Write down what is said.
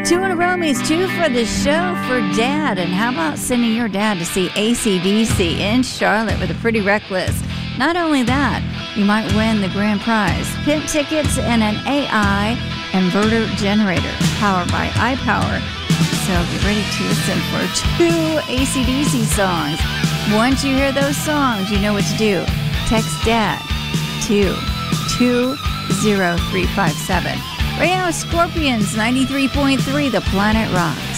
2 in a row means 2 for the show for Dad. And how about sending your dad to see AC/DC in Charlotte with a Pretty Reckless? Not only that, you might win the grand prize, pimp tickets and an AI inverter generator powered by iPower. So get ready to listen for 2 AC/DC songs. Once you hear those songs, you know what to do. Text DAD to 20357. Right now, Scorpions 93.3, The Planet Rock.